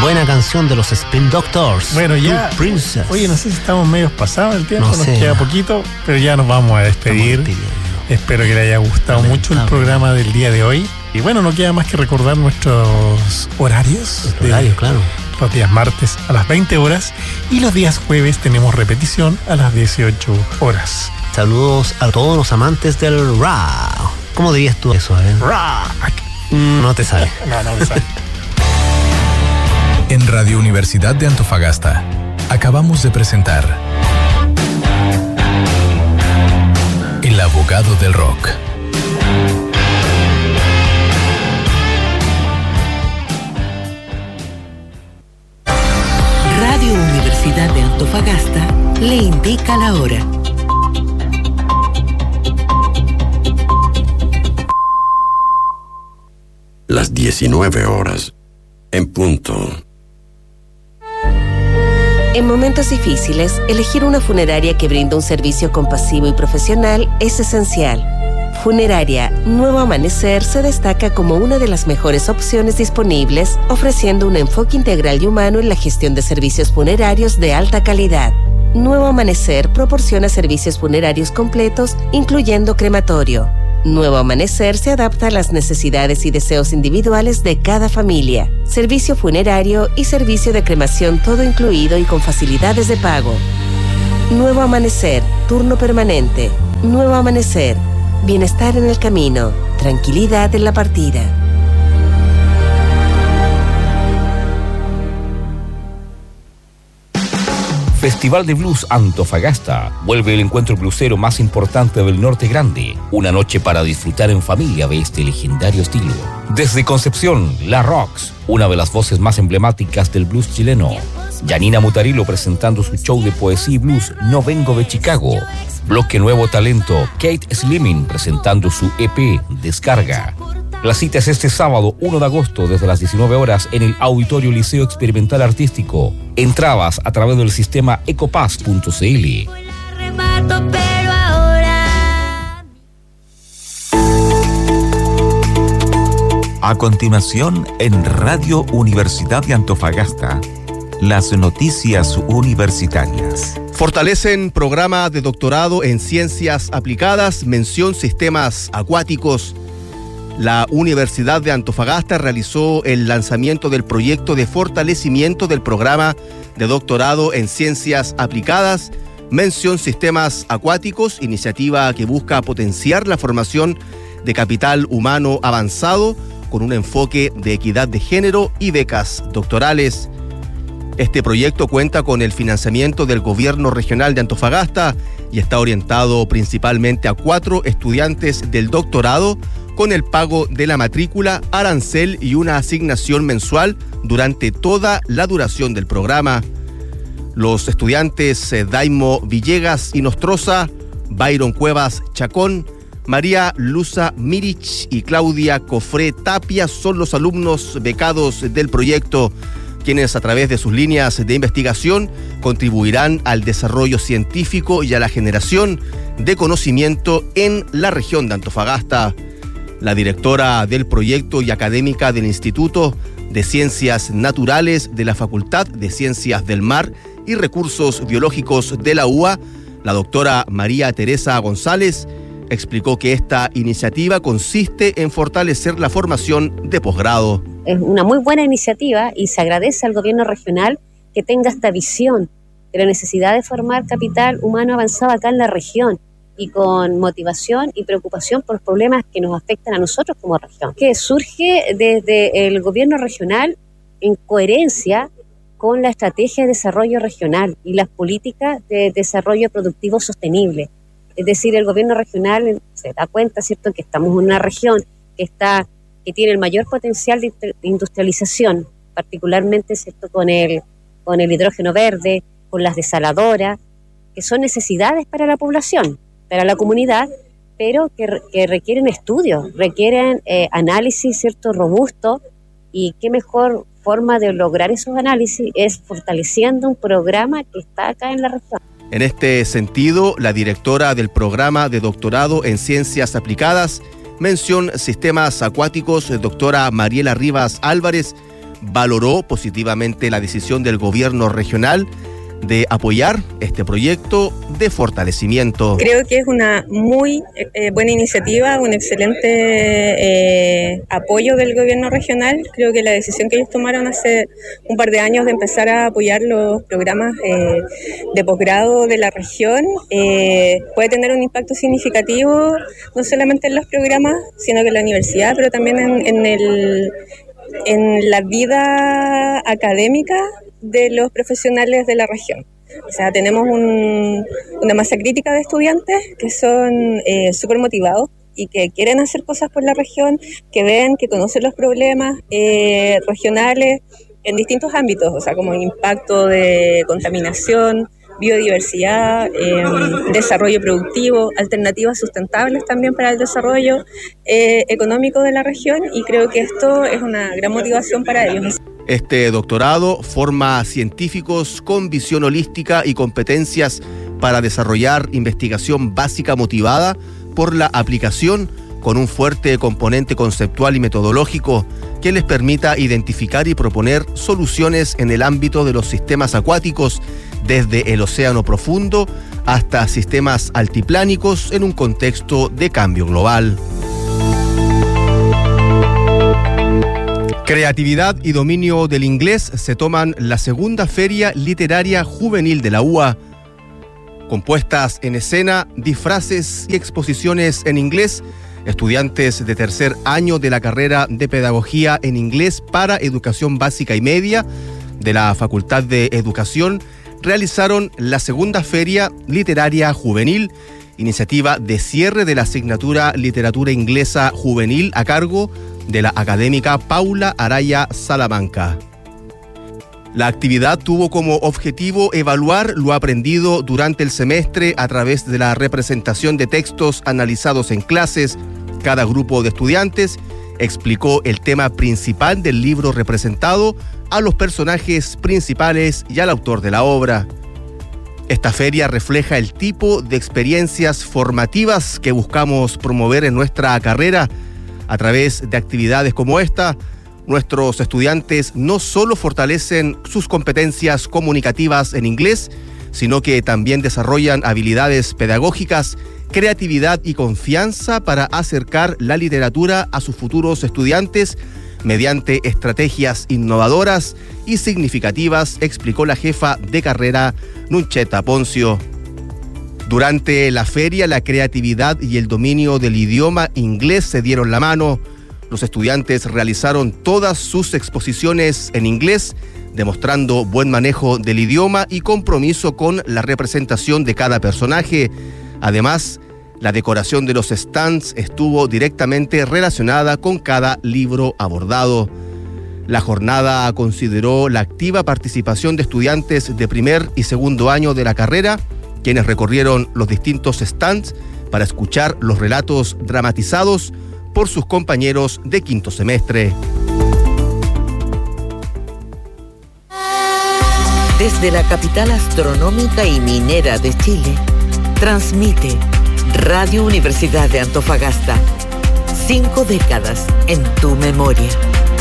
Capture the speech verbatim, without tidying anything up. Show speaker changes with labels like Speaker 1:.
Speaker 1: buena canción de los Spin Doctors.
Speaker 2: Bueno, ya.
Speaker 1: Two Princess.
Speaker 2: Oye, no sé si estamos medio pasados el tiempo,
Speaker 1: No
Speaker 2: nos
Speaker 1: sé.
Speaker 2: queda poquito, pero ya nos vamos a despedir.
Speaker 1: Estamos despidiendo.
Speaker 2: Espero que les haya gustado
Speaker 1: Amén.
Speaker 2: mucho el
Speaker 1: Amén.
Speaker 2: programa del día de hoy. Y bueno, no queda más que recordar nuestros horarios.
Speaker 1: El
Speaker 2: de
Speaker 1: horario, claro.
Speaker 2: Los días martes a las veinte horas y los días jueves tenemos repetición a las dieciocho horas.
Speaker 1: Saludos a todos los amantes del rock. ¿Cómo dirías tú eso, eh?
Speaker 2: Rock.
Speaker 1: Mm, no te sale.
Speaker 2: No, no me sale.
Speaker 3: En Radio Universidad de Antofagasta, acabamos de presentar El Abogado del Rock.
Speaker 4: Radio Universidad de Antofagasta le indica la hora.
Speaker 5: Las diecinueve horas, en punto.
Speaker 6: En momentos difíciles, elegir una funeraria que brinda un servicio compasivo y profesional es esencial. Funeraria Nuevo Amanecer se destaca como una de las mejores opciones disponibles, ofreciendo un enfoque integral y humano en la gestión de servicios funerarios de alta calidad. Nuevo Amanecer proporciona servicios funerarios completos, incluyendo crematorio. Nuevo Amanecer se adapta a las necesidades y deseos individuales de cada familia. Servicio funerario y servicio de cremación todo incluido y con facilidades de pago. Nuevo Amanecer, turno permanente. Nuevo Amanecer, bienestar en el camino, tranquilidad en la partida.
Speaker 7: Festival de Blues Antofagasta. Vuelve el encuentro blusero más importante del Norte Grande. Una noche para disfrutar en familia de este legendario estilo. Desde Concepción, La Rocks, una de las voces más emblemáticas del blues chileno. Janina Mutarilo presentando su show de poesía y blues No Vengo de Chicago. Bloque Nuevo Talento, Kate Slimming presentando su E P Descarga. La cita es este sábado uno de agosto desde las diecinueve horas en el Auditorio Liceo Experimental Artístico. Entradas a través del sistema ecopass punto c l.
Speaker 8: A continuación, en Radio Universidad de Antofagasta, las noticias universitarias.
Speaker 9: Fortalecen programa de doctorado en ciencias aplicadas, mención sistemas acuáticos. La Universidad de Antofagasta realizó el lanzamiento del proyecto de fortalecimiento del programa de doctorado en ciencias aplicadas, mención sistemas acuáticos, iniciativa que busca potenciar la formación de capital humano avanzado con un enfoque de equidad de género y becas doctorales. Este proyecto cuenta con el financiamiento del Gobierno Regional de Antofagasta y está orientado principalmente a cuatro estudiantes del doctorado con el pago de la matrícula, arancel y una asignación mensual durante toda la duración del programa. Los estudiantes eh, Daimo Villegas y Nostroza, Byron Cuevas Chacón, María Luza Mirich y Claudia Cofré Tapia son los alumnos becados del proyecto, quienes a través de sus líneas de investigación contribuirán al desarrollo científico y a la generación de conocimiento en la región de Antofagasta. La directora del proyecto y académica del Instituto de Ciencias Naturales de la Facultad de Ciencias del Mar y Recursos Biológicos de la U A, la doctora María Teresa González, explicó que esta iniciativa consiste en fortalecer la formación de posgrado.
Speaker 10: Es una muy buena iniciativa y se agradece al gobierno regional que tenga esta visión de la necesidad de formar capital humano avanzado acá en la región y con motivación y preocupación por los problemas que nos afectan a nosotros como región, que surge desde el gobierno regional en coherencia con la estrategia de desarrollo regional y las políticas de desarrollo productivo sostenible. Es decir, el gobierno regional se da cuenta, ¿cierto?, que estamos en una región que está que tiene el mayor potencial de industrialización, particularmente, ¿cierto?, con el con el hidrógeno verde, con las desaladoras, que son necesidades para la población, para la comunidad, pero que, que requieren estudios, requieren eh, análisis, ¿cierto?, robusto, y qué mejor forma de lograr esos análisis es fortaleciendo un programa que está acá en la región.
Speaker 9: En este sentido, la directora del programa de doctorado en Ciencias Aplicadas, mención Sistemas Acuáticos, doctora Mariela Rivas Álvarez, valoró positivamente la decisión del gobierno regional de apoyar este proyecto de fortalecimiento.
Speaker 11: Creo que es una muy eh, buena iniciativa, un excelente eh, apoyo del gobierno regional. Creo que la decisión que ellos tomaron hace un par de años de empezar a apoyar los programas eh, de posgrado de la región eh, puede tener un impacto significativo, no solamente en los programas, sino que en la universidad, pero también en, en, el, en la vida académica de los profesionales de la región. O sea, tenemos un, una masa crítica de estudiantes que son eh, súper motivados y que quieren hacer cosas por la región, que ven, que conocen los problemas eh, regionales en distintos ámbitos, o sea, como impacto de contaminación, biodiversidad, eh, desarrollo productivo, alternativas sustentables también para el desarrollo eh, económico de la región, y creo que esto es una gran motivación para ellos.
Speaker 9: Este doctorado forma científicos con visión holística y competencias para desarrollar investigación básica motivada por la aplicación, con un fuerte componente conceptual y metodológico que les permita identificar y proponer soluciones en el ámbito de los sistemas acuáticos, desde el océano profundo hasta sistemas altiplánicos en un contexto de cambio global. Creatividad y dominio del inglés se toman la segunda Feria Literaria Juvenil de la U A. Con puestas en escena, disfraces y exposiciones en inglés, estudiantes de tercer año de la carrera de Pedagogía en Inglés para Educación Básica y Media de la Facultad de Educación realizaron la segunda Feria Literaria Juvenil, iniciativa de cierre de la asignatura Literatura Inglesa Juvenil a cargo de la académica Paula Araya Salamanca. La actividad tuvo como objetivo evaluar lo aprendido durante el semestre a través de la representación de textos analizados en clases. Cada grupo de estudiantes explicó el tema principal del libro representado, a los personajes principales y al autor de la obra. Esta feria refleja el tipo de experiencias formativas que buscamos promover en nuestra carrera. A través de actividades como esta, nuestros estudiantes no solo fortalecen sus competencias comunicativas en inglés, sino que también desarrollan habilidades pedagógicas, creatividad y confianza para acercar la literatura a sus futuros estudiantes mediante estrategias innovadoras y significativas, explicó la jefa de carrera Nuncheta Poncio. Durante la feria, la creatividad y el dominio del idioma inglés se dieron la mano. Los estudiantes realizaron todas sus exposiciones en inglés, demostrando buen manejo del idioma y compromiso con la representación de cada personaje. Además, la decoración de los stands estuvo directamente relacionada con cada libro abordado. La jornada consideró la activa participación de estudiantes de primer y segundo año de la carrera, quienes recorrieron los distintos stands para escuchar los relatos dramatizados por sus compañeros de quinto semestre.
Speaker 4: Desde la capital astronómica y minera de Chile, transmite Radio Universidad de Antofagasta. Cinco décadas en tu memoria.